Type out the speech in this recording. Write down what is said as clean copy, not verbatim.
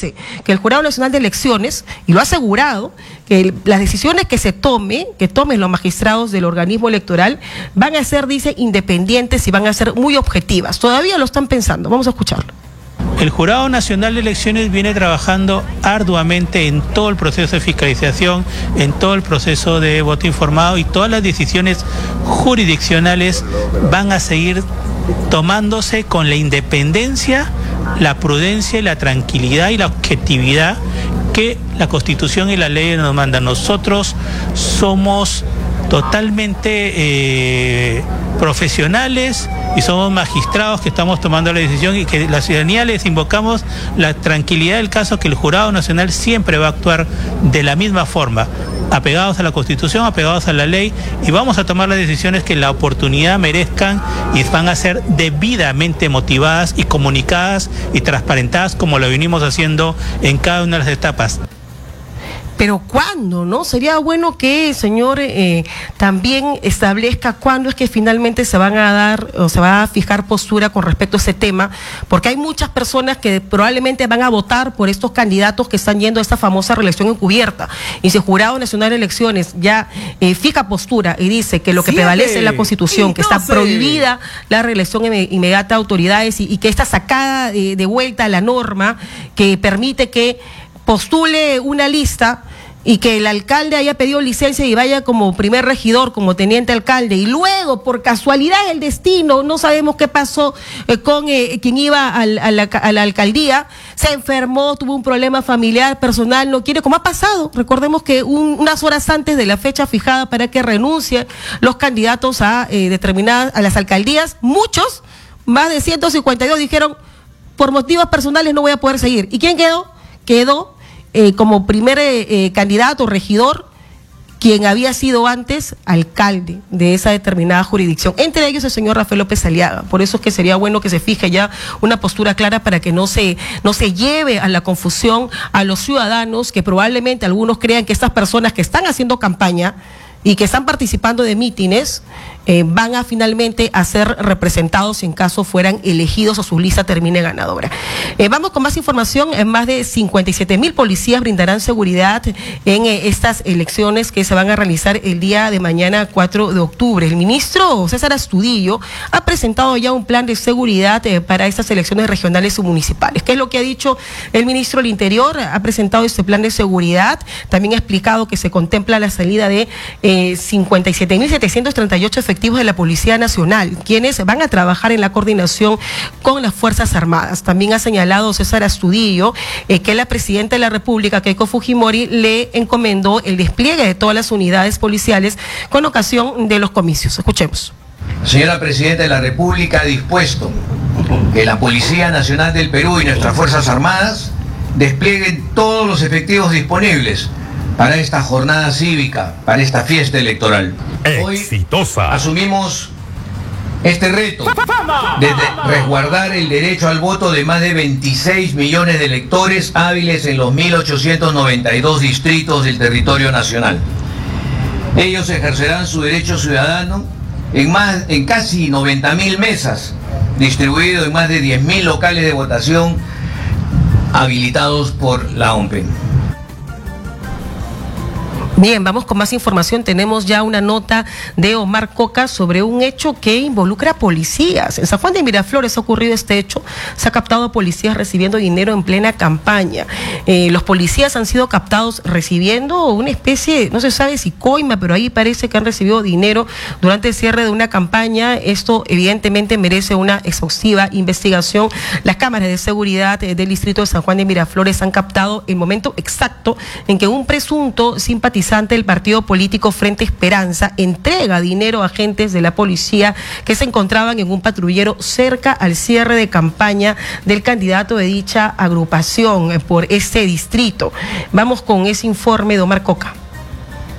dice que el Jurado Nacional de Elecciones, y lo ha asegurado, que las decisiones que tomen los magistrados del organismo electoral van a ser, dice, independientes y van a ser muy objetivas. Todavía lo están pensando. Vamos a escucharlo. El Jurado Nacional de Elecciones viene trabajando arduamente en todo el proceso de fiscalización, en todo el proceso de voto informado, y todas las decisiones jurisdiccionales van a seguir tomándose con la independencia, la prudencia y la tranquilidad y la objetividad que la Constitución y la ley nos mandan. Nosotros somos totalmente profesionales y somos magistrados que estamos tomando la decisión, y que la ciudadanía les invocamos la tranquilidad del caso, que el Jurado Nacional siempre va a actuar de la misma forma, apegados a la Constitución, apegados a la ley, y vamos a tomar las decisiones que la oportunidad merezcan y van a ser debidamente motivadas y comunicadas y transparentadas, como lo venimos haciendo en cada una de las etapas. Pero ¿cuándo, no? Sería bueno que el señor también establezca cuándo es que finalmente se van a dar o se va a fijar postura con respecto a ese tema, porque hay muchas personas que probablemente van a votar por estos candidatos que están yendo a esta famosa reelección encubierta. Y si el Jurado Nacional de Elecciones ya fija postura y dice que lo que prevalece es la Constitución, que está prohibida la reelección inmediata de autoridades y que está sacada de vuelta a la norma que permite que postule una lista y que el alcalde haya pedido licencia y vaya como primer regidor, como teniente alcalde, y luego, por casualidad del destino, no sabemos qué pasó con quien iba a la alcaldía, se enfermó, tuvo un problema familiar, personal, no quiere, como ha pasado. Recordemos que unas horas antes de la fecha fijada para que renuncien los candidatos a las alcaldías, muchos, más de 152, dijeron, por motivos personales no voy a poder seguir. ¿Y quién quedó? Quedó como primer candidato, regidor, quien había sido antes alcalde de esa determinada jurisdicción, entre ellos el señor Rafael López Aliaga. Por eso es que sería bueno que se fije ya una postura clara para que no se lleve a la confusión a los ciudadanos, que probablemente algunos crean que estas personas que están haciendo campaña y que están participando de mítines van a finalmente a ser representados en caso fueran elegidos o su lista termine ganadora. Vamos con más información. Más de 57,000 policías brindarán seguridad en estas elecciones que se van a realizar el día de mañana, 4 de octubre. El ministro César Astudillo ha presentado ya un plan de seguridad para estas elecciones regionales y municipales. ¿Qué es lo que ha dicho el ministro del Interior? Ha presentado este plan de seguridad. También ha explicado que se contempla la salida de 57,738 efectivos de la Policía Nacional, quienes van a trabajar en la coordinación con las Fuerzas Armadas. También ha señalado César Astudillo que la presidenta de la República, Keiko Fujimori, le encomendó el despliegue de todas las unidades policiales con ocasión de los comicios. Escuchemos. Señora Presidenta de la República, ha dispuesto que la Policía Nacional del Perú y nuestras Fuerzas Armadas desplieguen todos los efectivos disponibles para esta jornada cívica, para esta fiesta electoral. Hoy asumimos este reto de resguardar el derecho al voto de más de 26 millones de electores hábiles en los 1.892 distritos del territorio nacional. Ellos ejercerán su derecho ciudadano en casi 90,000 mesas, distribuidos en más de 10,000 locales de votación habilitados por la OMPE. Bien, vamos con más información. Tenemos ya una nota de Omar Coca sobre un hecho que involucra a policías. En San Juan de Miraflores ha ocurrido este hecho. Se ha captado a policías recibiendo dinero en plena campaña. Los policías han sido captados recibiendo una especie, no se sabe si coima, pero ahí parece que han recibido dinero durante el cierre de una campaña. Esto evidentemente merece una exhaustiva investigación. Las cámaras de seguridad del distrito de San Juan de Miraflores han captado el momento exacto en que un presunto simpatizante del partido político Frente Esperanza entrega dinero a agentes de la policía que se encontraban en un patrullero cerca al cierre de campaña del candidato de dicha agrupación por este distrito. Vamos con ese informe de Omar Coca.